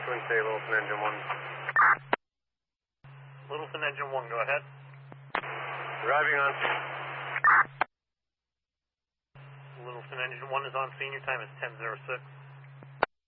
Twin City, Littleton Engine 1. Littleton Engine 1, go ahead. Arriving on. Littleton Engine 1 is on scene. Your time is 10:06.